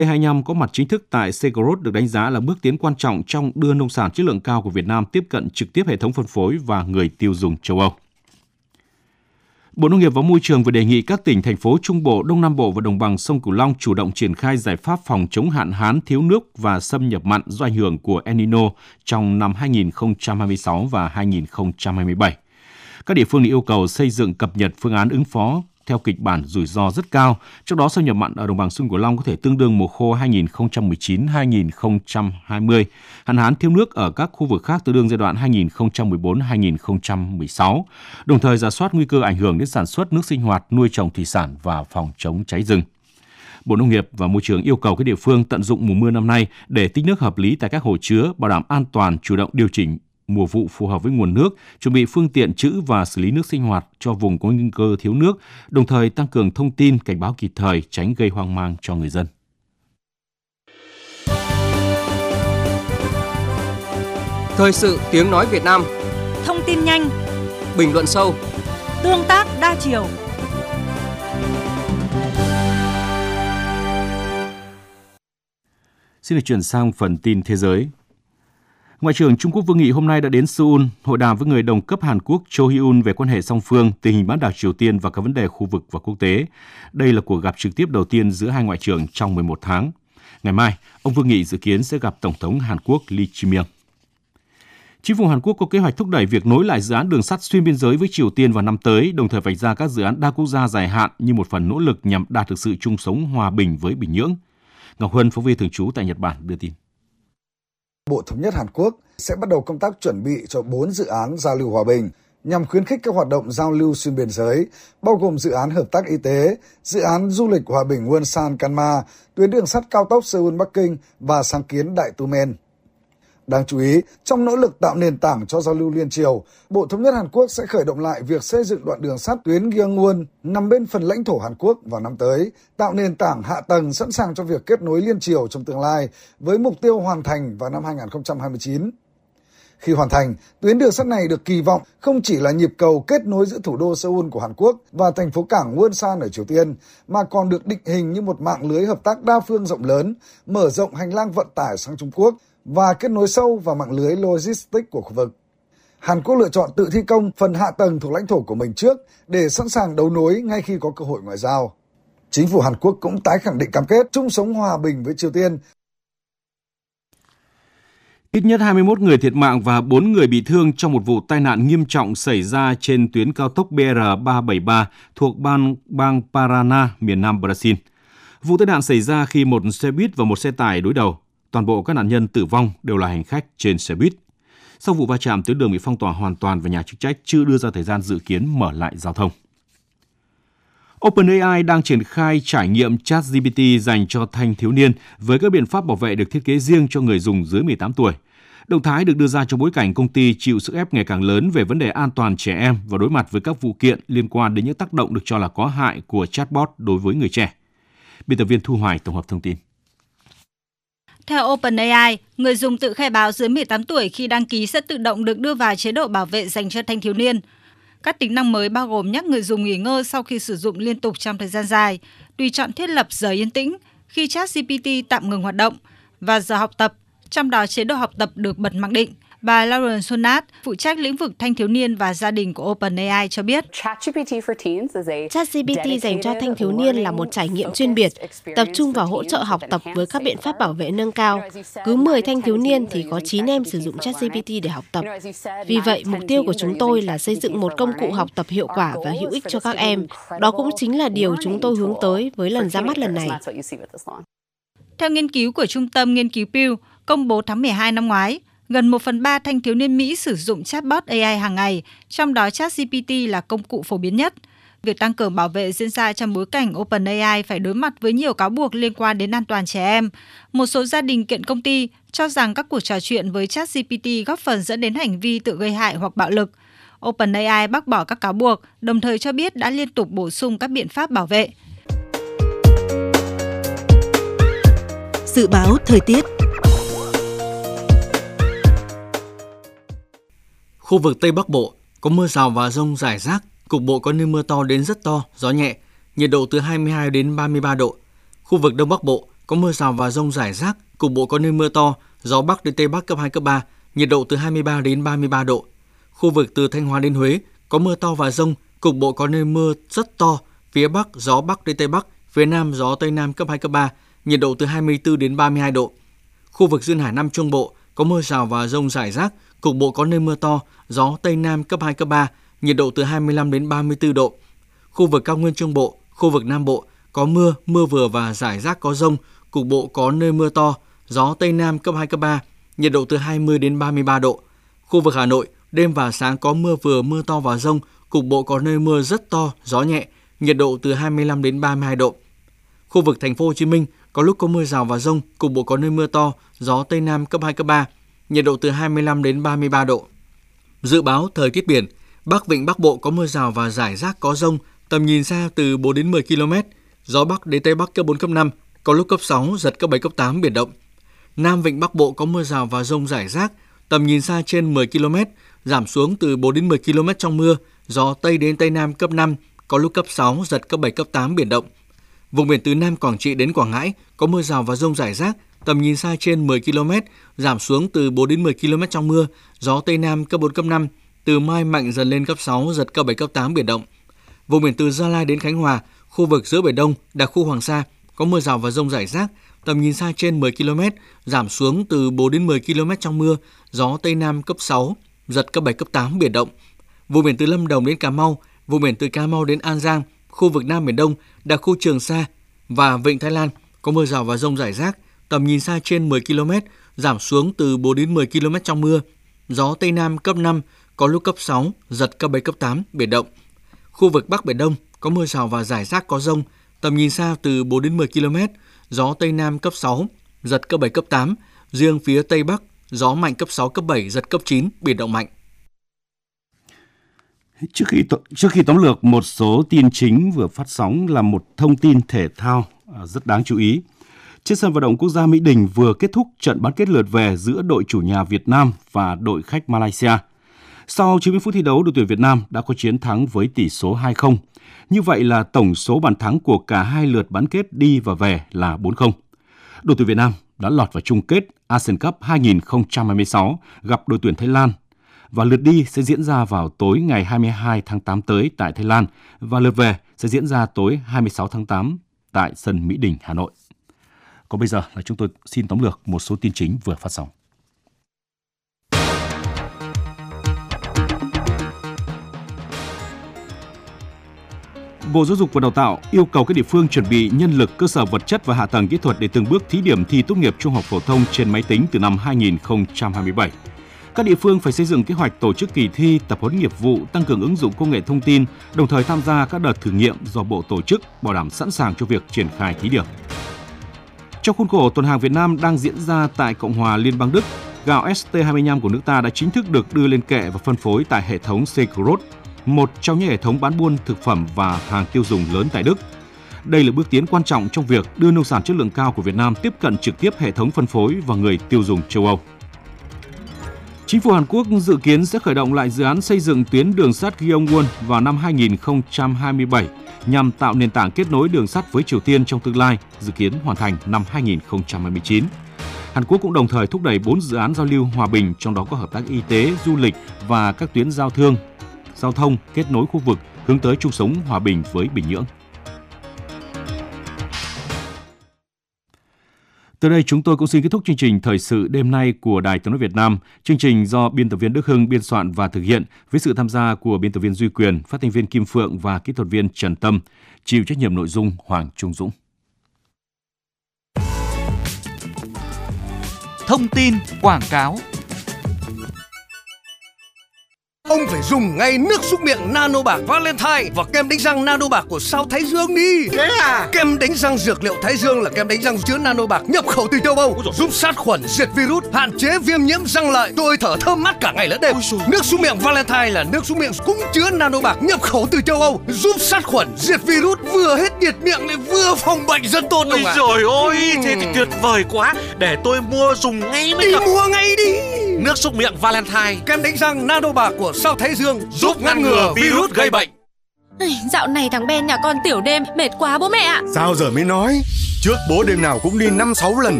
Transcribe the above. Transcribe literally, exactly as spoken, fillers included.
E hai mươi lăm có mặt chính thức tại Selgorod được đánh giá là bước tiến quan trọng trong đưa nông sản chất lượng cao của Việt Nam tiếp cận trực tiếp hệ thống phân phối và người tiêu dùng châu Âu. Bộ Nông nghiệp và Môi trường vừa đề nghị các tỉnh, thành phố Trung Bộ, Đông Nam Bộ và Đồng bằng sông Cửu Long chủ động triển khai giải pháp phòng chống hạn hán, thiếu nước và xâm nhập mặn do ảnh hưởng của El Nino trong năm hai nghìn không trăm hai mươi sáu và hai nghìn không trăm hai mươi bảy. Các địa phương được yêu cầu xây dựng cập nhật phương án ứng phó theo kịch bản rủi ro rất cao, trong đó xâm nhập mặn ở Đồng bằng sông Cửu Long có thể tương đương mùa khô hai nghìn không trăm mười chín đến hai nghìn không trăm hai mươi, hạn hán thiếu nước ở các khu vực khác tương đương giai đoạn hai nghìn không trăm mười bốn đến hai nghìn không trăm mười sáu, đồng thời rà soát nguy cơ ảnh hưởng đến sản xuất nước sinh hoạt, nuôi trồng thủy sản và phòng chống cháy rừng. Bộ Nông nghiệp và Môi trường yêu cầu các địa phương tận dụng mùa mưa năm nay để tích nước hợp lý tại các hồ chứa, bảo đảm an toàn, chủ động điều chỉnh mùa vụ phù hợp với nguồn nước, chuẩn bị phương tiện trữ và xử lý nước sinh hoạt cho vùng có nguy cơ thiếu nước, đồng thời tăng cường thông tin, cảnh báo kịp thời, tránh gây hoang mang cho người dân. Thời sự tiếng nói Việt Nam. Thông tin nhanh, bình luận sâu, tương tác đa chiều. Xin được chuyển sang phần tin thế giới. Ngoại trưởng Trung Quốc Vương Nghị hôm nay đã đến Seoul hội đàm với người đồng cấp Hàn Quốc Cho Hyun về quan hệ song phương, tình hình bán đảo Triều Tiên và các vấn đề khu vực và quốc tế. Đây là cuộc gặp trực tiếp đầu tiên giữa hai ngoại trưởng trong mười một tháng. Ngày mai, ông Vương Nghị dự kiến sẽ gặp Tổng thống Hàn Quốc Lee Jae-myung. Chính phủ Hàn Quốc có kế hoạch thúc đẩy việc nối lại dự án đường sắt xuyên biên giới với Triều Tiên vào năm tới, đồng thời vạch ra các dự án đa quốc gia dài hạn như một phần nỗ lực nhằm đạt được sự chung sống hòa bình với Bình Nhưỡng. Ngọc Huân, phóng viên thường trú tại Nhật Bản đưa tin. Bộ Thống nhất Hàn Quốc sẽ bắt đầu công tác chuẩn bị cho bốn dự án giao lưu hòa bình nhằm khuyến khích các hoạt động giao lưu xuyên biên giới, bao gồm dự án hợp tác y tế, dự án du lịch hòa bình Wonsan-Ganma, tuyến đường sắt cao tốc Seoul-Bắc Kinh và sáng kiến Đại Tumen. Đáng chú ý, trong nỗ lực tạo nền tảng cho giao lưu liên triều, Bộ Thống nhất Hàn Quốc sẽ khởi động lại việc xây dựng đoạn đường sắt tuyến Gyeongwon nằm bên phần lãnh thổ Hàn Quốc vào năm tới, tạo nền tảng hạ tầng sẵn sàng cho việc kết nối liên triều trong tương lai với mục tiêu hoàn thành vào năm hai nghìn không trăm hai mươi chín. Khi hoàn thành, tuyến đường sắt này được kỳ vọng không chỉ là nhịp cầu kết nối giữa thủ đô Seoul của Hàn Quốc và thành phố cảng Wonsan ở Triều Tiên, mà còn được định hình như một mạng lưới hợp tác đa phương rộng lớn, mở rộng hành lang vận tải sang Trung Quốc và kết nối sâu vào mạng lưới logistics của khu vực. Hàn Quốc lựa chọn tự thi công phần hạ tầng thuộc lãnh thổ của mình trước để sẵn sàng đấu nối ngay khi có cơ hội ngoại giao. Chính phủ Hàn Quốc cũng tái khẳng định cam kết chung sống hòa bình với Triều Tiên. Ít nhất hai mươi mốt người thiệt mạng và bốn người bị thương trong một vụ tai nạn nghiêm trọng xảy ra trên tuyến cao tốc B R ba bảy ba thuộc bang, bang Paraná, miền nam Brazil. Vụ tai nạn xảy ra khi một xe buýt và một xe tải đối đầu. Toàn bộ các nạn nhân tử vong đều là hành khách trên xe buýt. Sau vụ va chạm, tuyến đường bị phong tỏa hoàn toàn và nhà chức trách chưa đưa ra thời gian dự kiến mở lại giao thông. OpenAI đang triển khai trải nghiệm ChatGPT dành cho thanh thiếu niên với các biện pháp bảo vệ được thiết kế riêng cho người dùng dưới mười tám tuổi. Động thái được đưa ra trong bối cảnh công ty chịu sức ép ngày càng lớn về vấn đề an toàn trẻ em và đối mặt với các vụ kiện liên quan đến những tác động được cho là có hại của chatbot đối với người trẻ. Biên tập viên Thu Hoài tổng hợp thông tin. Theo OpenAI, người dùng tự khai báo dưới mười tám tuổi khi đăng ký sẽ tự động được đưa vào chế độ bảo vệ dành cho thanh thiếu niên. Các tính năng mới bao gồm nhắc người dùng nghỉ ngơi sau khi sử dụng liên tục trong thời gian dài, tùy chọn thiết lập giờ yên tĩnh khi ChatGPT tạm ngừng hoạt động và giờ học tập, trong đó chế độ học tập được bật mặc định. Bà Lauren Sonat, phụ trách lĩnh vực thanh thiếu niên và gia đình của OpenAI cho biết, ChatGPT dành cho thanh thiếu niên là một trải nghiệm chuyên biệt, tập trung vào hỗ trợ học tập với các biện pháp bảo vệ nâng cao. Cứ mười thanh thiếu niên thì có chín em sử dụng ChatGPT để học tập. Vì vậy, mục tiêu của chúng tôi là xây dựng một công cụ học tập hiệu quả và hữu ích cho các em. Đó cũng chính là điều chúng tôi hướng tới với lần ra mắt lần này. Theo nghiên cứu của Trung tâm Nghiên cứu Pew, công bố tháng mười hai năm ngoái, gần một phần ba thanh thiếu niên Mỹ sử dụng chatbot A I hàng ngày, trong đó ChatGPT là công cụ phổ biến nhất. Việc tăng cường bảo vệ diễn ra trong bối cảnh OpenAI phải đối mặt với nhiều cáo buộc liên quan đến an toàn trẻ em. Một số gia đình kiện công ty cho rằng các cuộc trò chuyện với ChatGPT góp phần dẫn đến hành vi tự gây hại hoặc bạo lực. OpenAI bác bỏ các cáo buộc, đồng thời cho biết đã liên tục bổ sung các biện pháp bảo vệ. Dự báo thời tiết. Khu vực Tây Bắc Bộ có mưa rào và dông rải rác, cục bộ có nơi mưa to đến rất to, gió nhẹ, nhiệt độ từ hai mươi hai đến ba mươi ba độ. Khu vực Đông Bắc Bộ có mưa rào và dông rải rác, cục bộ có nơi mưa to, gió Bắc đến Tây Bắc cấp hai, cấp ba, nhiệt độ từ hai mươi ba đến ba mươi ba độ. Khu vực từ Thanh Hóa đến Huế có mưa to và dông, cục bộ có nơi mưa rất to, phía Bắc gió Bắc đến Tây Bắc, phía Nam gió Tây Nam cấp hai, cấp ba, nhiệt độ từ hai mươi tư đến ba mươi hai độ. Khu vực duyên hải Nam Trung Bộ có mưa rào và dông rải rác, cục bộ có nơi mưa to, gió Tây Nam cấp hai, cấp ba, nhiệt độ từ hai mươi lăm đến ba mươi tư độ. Khu vực cao nguyên Trung Bộ, khu vực Nam Bộ có mưa, mưa vừa và rải rác có dông, cục bộ có nơi mưa to, gió Tây Nam cấp hai, cấp ba, nhiệt độ từ hai mươi đến ba mươi ba độ. Khu vực Hà Nội, đêm và sáng có mưa vừa, mưa to và dông, cục bộ có nơi mưa rất to, gió nhẹ, nhiệt độ từ hai mươi lăm đến ba mươi hai độ. Khu vực Thành phố Hồ Chí Minh có lúc có mưa rào và dông, cục bộ có nơi mưa to, gió Tây Nam cấp hai, cấp ba, nhiệt độ từ hai mươi lăm đến ba mươi ba độ. Dự báo thời tiết biển, Bắc Vịnh Bắc Bộ có mưa rào và rải rác có dông, tầm nhìn xa từ bốn đến mười ki lô mét, gió Bắc đến Tây Bắc cấp bốn, cấp năm, có lúc cấp sáu, giật cấp bảy, cấp tám, biển động. Nam Vịnh Bắc Bộ có mưa rào và dông rải rác, tầm nhìn xa trên mười ki lô mét, giảm xuống từ bốn đến mười ki lô mét trong mưa, gió Tây đến Tây Nam cấp năm, có lúc cấp sáu, giật cấp bảy, cấp tám, biển động. Vùng biển từ Nam Quảng Trị đến Quảng Ngãi có mưa rào và dông rải rác, tầm nhìn xa trên mười ki lô mét, giảm xuống từ bốn đến mười ki lô mét trong mưa, gió Tây Nam cấp bốn, cấp năm, từ mai mạnh dần lên cấp sáu, giật cấp bảy, cấp tám, biển động. Vùng biển từ Gia Lai đến Khánh Hòa, khu vực giữa Biển Đông, đặc khu Hoàng Sa có mưa rào và dông rải rác, tầm nhìn xa trên mười ki lô mét, giảm xuống từ bốn đến mười ki lô mét trong mưa, gió Tây Nam cấp sáu, giật cấp bảy, cấp tám, biển động. Vùng biển từ Lâm Đồng đến Cà Mau, vùng biển từ Cà Mau đến An Giang, khu vực Nam Biển Đông, đặc khu Trường Sa và Vịnh Thái Lan có mưa rào và dông rải rác, tầm nhìn xa trên mười ki lô mét, giảm xuống từ bốn đến mười ki lô mét trong mưa, gió Tây Nam cấp năm, có lúc cấp sáu, giật cấp bảy, cấp tám, biển động. Khu vực Bắc Biển Đông có mưa rào và rải rác có dông, tầm nhìn xa từ bốn đến mười ki lô mét, gió Tây Nam cấp sáu, giật cấp bảy, cấp tám, riêng phía Tây Bắc gió mạnh cấp sáu, cấp bảy, giật cấp chín, biển động mạnh. Trước khi trước khi tóm lược một số tin chính vừa phát sóng là một thông tin thể thao rất đáng chú ý. Trên sân vận động quốc gia Mỹ Đình vừa kết thúc trận bán kết lượt về giữa đội chủ nhà Việt Nam và đội khách Malaysia. Sau chín mươi phút thi đấu, đội tuyển Việt Nam đã có chiến thắng với tỷ số hai không. Như vậy là tổng số bàn thắng của cả hai lượt bán kết đi và về là bốn không. Đội tuyển Việt Nam đã lọt vào chung kết Asian Cup hai không hai sáu gặp đội tuyển Thái Lan. Và lượt đi sẽ diễn ra vào tối ngày hai mươi hai tháng tám tới tại Thái Lan và lượt về sẽ diễn ra tối hai mươi sáu tháng tám tại sân Mỹ Đình, Hà Nội. Còn bây giờ là chúng tôi xin tóm lược một số tin chính vừa phát sóng. Bộ Giáo dục và Đào tạo yêu cầu các địa phương chuẩn bị nhân lực, cơ sở vật chất và hạ tầng kỹ thuật để từng bước thí điểm thi tốt nghiệp trung học phổ thông trên máy tính từ năm hai không hai bảy. Các địa phương phải xây dựng kế hoạch tổ chức kỳ thi, tập huấn nghiệp vụ, tăng cường ứng dụng công nghệ thông tin, đồng thời tham gia các đợt thử nghiệm do Bộ tổ chức, bảo đảm sẵn sàng cho việc triển khai thí điểm. Trong khuôn khổ tuần hàng Việt Nam đang diễn ra tại Cộng hòa Liên bang Đức, gạo ét tê hai mươi lăm của nước ta đã chính thức được đưa lên kệ và phân phối tại hệ thống Segrot, một trong những hệ thống bán buôn thực phẩm và hàng tiêu dùng lớn tại Đức. Đây là bước tiến quan trọng trong việc đưa nông sản chất lượng cao của Việt Nam tiếp cận trực tiếp hệ thống phân phối và người tiêu dùng châu Âu. Chính phủ Hàn Quốc dự kiến sẽ khởi động lại dự án xây dựng tuyến đường sắt Gyeongwon vào năm hai không hai bảy nhằm tạo nền tảng kết nối đường sắt với Triều Tiên trong tương lai, dự kiến hoàn thành năm hai không hai chín. Hàn Quốc cũng đồng thời thúc đẩy bốn dự án giao lưu hòa bình, trong đó có hợp tác y tế, du lịch và các tuyến giao thương, giao thông kết nối khu vực hướng tới chung sống hòa bình với Bình Nhưỡng. Từ đây chúng tôi cũng xin kết thúc chương trình Thời sự đêm nay của Đài Tiếng nói Việt Nam. Chương trình do biên tập viên Đức Hưng biên soạn và thực hiện với sự tham gia của biên tập viên Duy Quyền, phát thanh viên Kim Phượng và kỹ thuật viên Trần Tâm, chịu trách nhiệm nội dung Hoàng Trung Dũng. Thông tin quảng cáo. Ông phải dùng ngay nước súc miệng Nano Bạc Valentine và kem đánh răng Nano Bạc của sao Thái Dương đi. Thế à? Kem đánh răng dược liệu Thái Dương là kem đánh răng chứa Nano Bạc nhập khẩu từ châu Âu, giúp sát khuẩn, diệt virus, hạn chế viêm nhiễm răng lợi. Tôi thở thơm mát cả ngày lẫn đêm. Nước súc miệng Valentine là nước súc miệng cũng chứa Nano Bạc nhập khẩu từ châu Âu, giúp sát khuẩn, diệt virus, vừa hết nhiệt miệng lại vừa phòng bệnh rất tốt. Ôi trời ơi, thế thì tuyệt vời quá. Để tôi mua dùng ngay mới đi. Gặp. Mua ngay đi. Nước súc miệng Valentine, kem đánh răng Nano Bạc của sao Thái Dương, giúp ngăn ngừa virus gây bệnh. Dạo này thằng Ben nhà con tiểu đêm mệt quá bố mẹ ạ. Sao giờ mới nói? Trước bố đêm nào cũng đi năm sáu lần